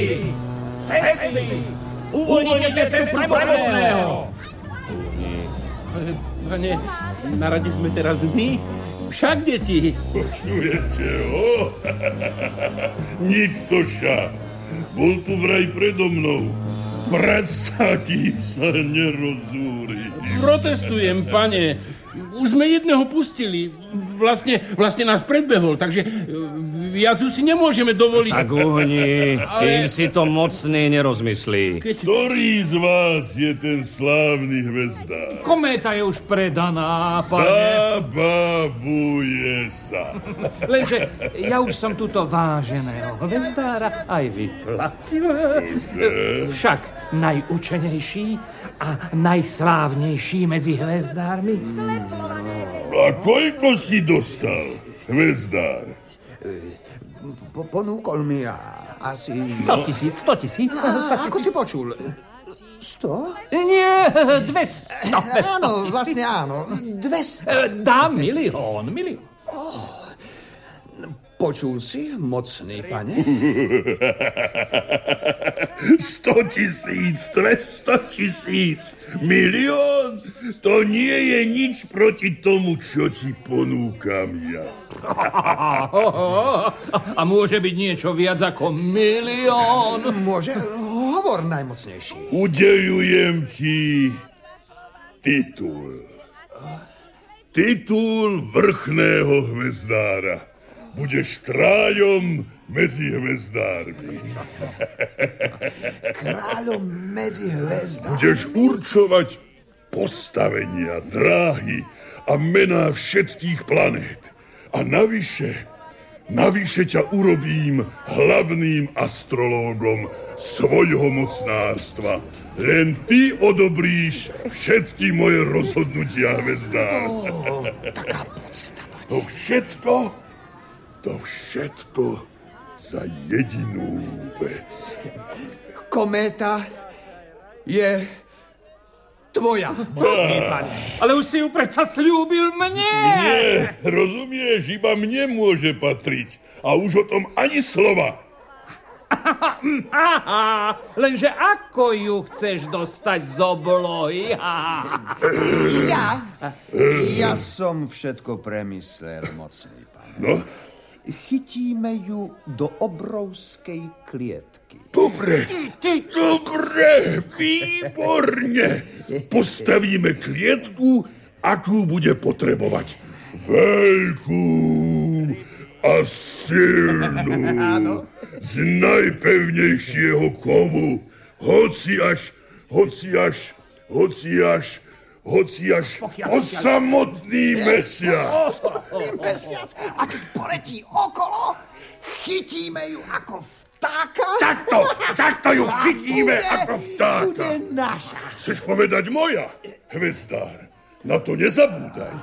Cesty! Uvoľnite cestu pre mocného! Pane, na rade sme teraz my, však deti. Počujete ho? Nikto však. Bol tu vraj predo mnou. Pracaký sa nerozúri. Protestujem, pane. Už sme jedného pustili. Vlastne nás predbehol, takže viac už si nemôžeme dovoliť. Tak uhni, kým si to mocný nerozmyslí. Ktorý z vás je ten slávny hvezdár? Kométa je už predaná, pane. Zabavuje sa. Lenže ja už som túto váženého hvezdára aj vyplatil. Však najučenejší a najslávnejší medzi hvezdármi. A koľko si dostal, hvezdár? Ponúkol mi asi... 100 000. Ako si počul? 100? Nie, 200. Áno, vlastne áno. 200. Dá milión. Počul si, mocný pane? 100 000, 200 000, milión? To nie je nič proti tomu, čo ti ponúkam ja. A môže byť niečo viac ako milión? Môže? Hovor najmocnejší. Udeľujem ti titul. Titul vrchného hvezdára. Budeš kráľom medzi hvezdármi. Kráľom medzi hvezdármi. Budeš určovať postavenia, dráhy a mená všetkých planét. A navyše ťa urobím hlavným astrológom svojho mocnárstva. Len ty odobríš všetky moje rozhodnutia, hvezdár. Taká podsta, pane. To všetko za jedinú vec. Kométa je tvoja, mocný pane. Ale už si ju predsa sľúbil mne. Nie, rozumieš, iba mne môže patriť. A už o tom ani slova. Lenže ako ju chceš dostať z oblohy? Ja som všetko premyslel, mocný pane. No? Chytíme ju do obrovskej klietky. Dobre, výborne. Postavíme klietku, akú bude potrebovať. Veľkú a silnú. Z najpevnejšieho kovu. Hoci až po samotný mesiac. Mesiac. A keď poletí okolo, chytíme ju ako vtáka. Takto ju chytíme ako vtáka. Bude naša. Chceš povedať moja, hvezdár? Na to nezabúdaj.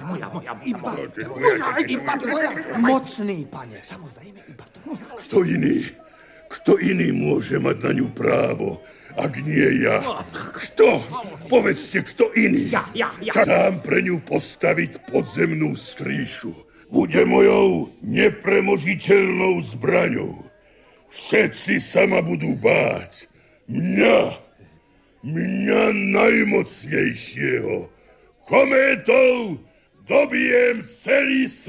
Iba tvoja. Mocný, pane, samozrejme, iba tvoja. Kto iný môže mať na ňu právo, ak nie ja? Kto? Povedzte, kto iný? Ja. Sám pre ňu postaviť podzemnú skrýšu. Bude mojou nepremožiteľnou zbraňou. Všetci sa ma budú báť. Mňa najmocnejšieho. Kométou dobijem celý svet.